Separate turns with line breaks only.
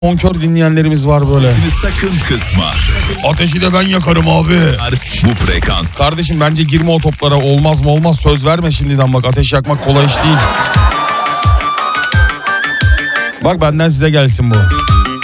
bonkör dinleyenlerimiz var böyle.
Sesini sakın kısma.
Ateşi de ben yakarım abi.
Bu frekans.
Kardeşim bence girme o toplara, olmaz mı olmaz, söz verme şimdiden, bak ateş yakmak kolay iş değil. Bak benden size gelsin bu.